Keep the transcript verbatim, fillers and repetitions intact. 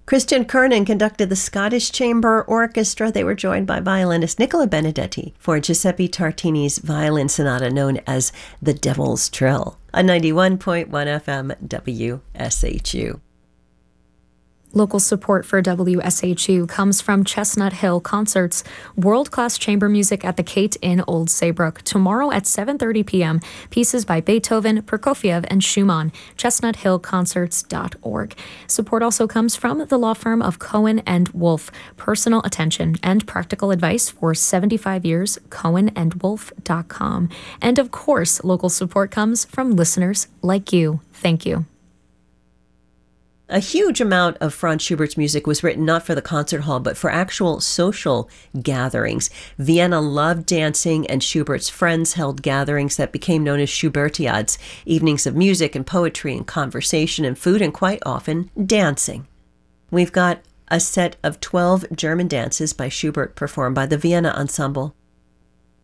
Christian Kernan conducted the Scottish Chamber Orchestra. They were joined by violinist Nicola Benedetti for Giuseppe Tartini's violin sonata known as The Devil's Trill on ninety-one point one F M W S H U. Local support for W S H U comes from Chestnut Hill Concerts, world-class chamber music at the Kate in Old Saybrook. Tomorrow at seven thirty p.m., pieces by Beethoven, Prokofiev, and Schumann, chestnut hill concerts dot org. Support also comes from the law firm of Cohen and Wolf. Personal attention and practical advice for seventy-five years, cohen and wolf dot com. And of course, local support comes from listeners like you. Thank you. A huge amount of Franz Schubert's music was written not for the concert hall, but for actual social gatherings. Vienna loved dancing, and Schubert's friends held gatherings that became known as Schubertiads, evenings of music and poetry and conversation and food, and quite often dancing. We've got a set of twelve German dances by Schubert performed by the Vienna Ensemble.